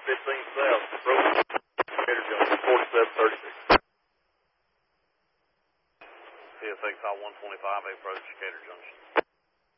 15 South, approach Decatur Junction, 4736. CSX I-125, approach Decatur Junction.